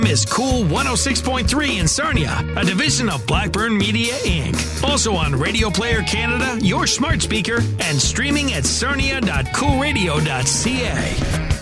is Cool 106.3 in Sarnia, a division of Blackburn Media, Inc. Also on Radio Player Canada, your smart speaker, and streaming at sarnia.coolradio.ca.